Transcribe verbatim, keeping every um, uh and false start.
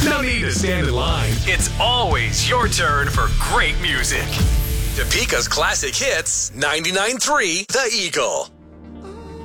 No need to stand in line. It's always your turn for great music. Topeka's Classic Hits, ninety-nine point three The Eagle.